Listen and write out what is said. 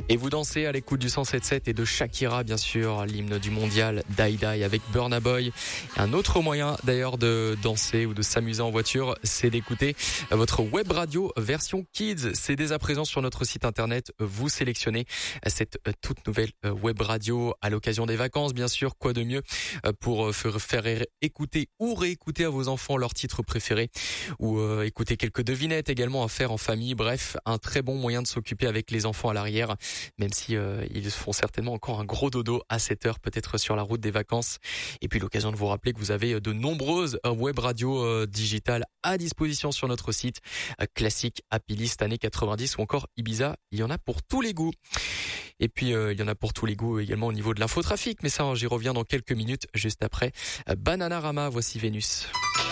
Et vous dansez à l'écoute du 107.7 et de Shakira, bien sûr, l'hymne du mondial, Die Die avec Burna Boy. Un autre moyen d'ailleurs de danser ou de s'amuser en voiture, c'est d'écouter votre web radio version Kids. C'est dès à présent sur notre site internet. Vous sélectionnez cette toute nouvelle web radio à l'occasion des vacances, bien sûr. Quoi de mieux pour faire écouter ou réécouter à vos enfants leurs titres préférés ou écouter quelques devinettes également à faire en famille. Bref, un très bon moyen de s'occuper avec les enfants à l'arrière, même si ils font certainement encore un gros dodo à cette heure, peut-être sur la route des vacances. Et puis l'occasion de vous rappeler que vous avez de nombreuses web radios digitales à disposition sur notre site. Classique, Happy List, années 90 ou encore Ibiza, il y en a pour tous les goûts. Et puis il y en a pour tous les goûts également au niveau de l'infotrafic, mais ça j'y reviens dans quelques minutes juste après Bananarama. Voici Vénus.